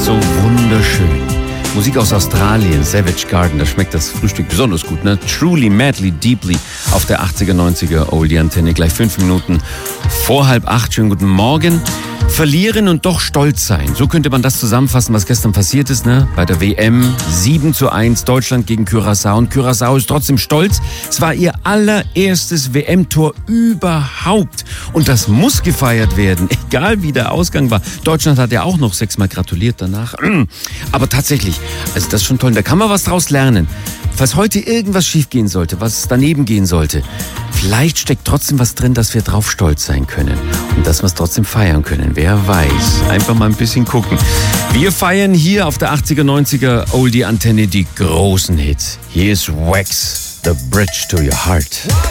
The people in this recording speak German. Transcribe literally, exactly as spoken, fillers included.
So wunderschön. Musik aus Australien, Savage Garden, da schmeckt das Frühstück besonders gut, ne? Truly, Madly, Deeply auf der achtziger, neunziger Oldie-Antenne. Gleich fünf Minuten vor halb acht. Schönen guten Morgen. Verlieren und doch stolz sein. So könnte man das zusammenfassen, was gestern passiert ist, ne? Bei der W M sieben zu eins, Deutschland gegen Curaçao. Und Curaçao ist trotzdem stolz. Es war ihr allererstes W M-Tor überhaupt. Und das muss gefeiert werden, egal wie der Ausgang war. Deutschland hat ja auch noch sechsmal gratuliert danach. Aber tatsächlich, also das ist schon toll. Da kann man was draus lernen. Falls heute irgendwas schief gehen sollte, was daneben gehen sollte, vielleicht steckt trotzdem was drin, dass wir drauf stolz sein können und dass wir es trotzdem feiern können. Wer weiß. Einfach mal ein bisschen gucken. Wir feiern hier auf der achtziger, neunziger Oldie-Antenne die großen Hits. Hier ist Wax, The Bridge to Your Heart.